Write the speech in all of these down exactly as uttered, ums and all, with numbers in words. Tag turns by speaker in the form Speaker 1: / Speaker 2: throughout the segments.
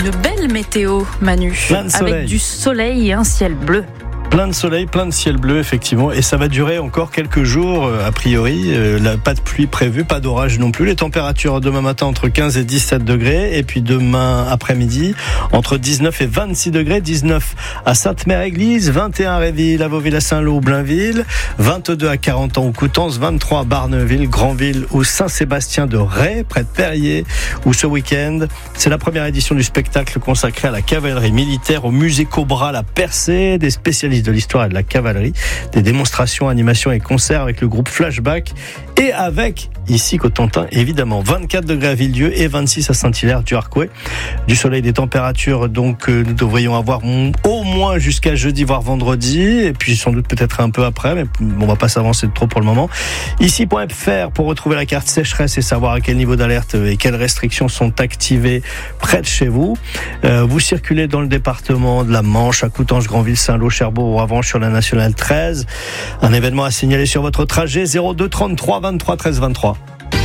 Speaker 1: une belle météo, Manu, avec du soleil et un ciel bleu.
Speaker 2: Plein de soleil, plein de ciel bleu, effectivement, et ça va durer encore quelques jours, a priori. Euh, pas de pluie prévue, pas d'orage non plus. Les températures demain matin entre quinze et dix-sept degrés, et puis demain après-midi entre dix-neuf et vingt-six degrés. dix-neuf à Sainte-Mère-Église, vingt et un à Réville, à Vauville, à Saint-Lô, Blainville, vingt-deux à Carentan ou Coutances, vingt-trois à Barneville, Granville ou Saint-Sébastien de Ray, près de Perrier, où ce week-end, c'est la première édition du spectacle consacré à la cavalerie militaire au musée Cobra La Percée, des spécialistes de l'histoire et de la cavalerie, des démonstrations, animations et concerts avec le groupe Flashback et avec, ici Cotentin, évidemment, vingt-quatre degrés à Villedieu et vingt-six à Saint-Hilaire du Harcouët. Du soleil, des températures, donc euh, nous devrions avoir au moins jusqu'à jeudi, voire vendredi, et puis sans doute peut-être un peu après, mais on va pas s'avancer de trop pour le moment. Ici point F R pour retrouver la carte sécheresse et savoir à quel niveau d'alerte et quelles restrictions sont activées près de chez vous. Euh, vous circulez dans le département de la Manche, à Coutances, Granville, Saint-Lô, Cherbourg, Oravant, sur la nationale treize. Un événement à signaler sur votre trajet, zéro deux trente-trois vingt-trois treize vingt-trois.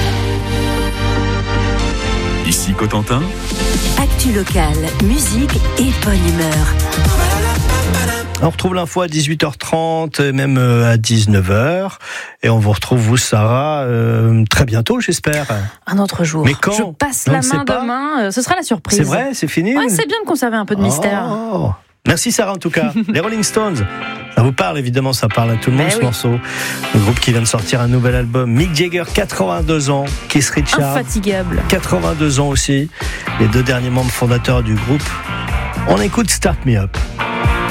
Speaker 3: Ici Cotentin.
Speaker 4: Actu locale, musique et bonne humeur.
Speaker 2: On retrouve l'info à dix-huit heures trente, même à dix-neuf heures. Et on vous retrouve, vous, Sarah, euh, très bientôt, j'espère.
Speaker 1: Un autre jour.
Speaker 2: Mais quand ?
Speaker 1: Je passe
Speaker 2: On
Speaker 1: la
Speaker 2: ne sait
Speaker 1: main
Speaker 2: pas.
Speaker 1: demain. Ce sera la surprise.
Speaker 2: C'est vrai, c'est fini ?
Speaker 1: Ouais, c'est bien de conserver un peu de mystère.
Speaker 2: Oh. Merci Sarah en tout cas. Les Rolling Stones, ça vous parle évidemment, ça parle à tout le monde,
Speaker 1: ben
Speaker 2: ce
Speaker 1: oui.
Speaker 2: morceau. Le groupe qui vient de sortir un nouvel album. Mick Jagger, quatre-vingt-deux ans. Keith Richards,
Speaker 1: Infatigable.
Speaker 2: quatre-vingt-deux ans aussi. Les deux derniers membres fondateurs du groupe. On écoute Start Me Up.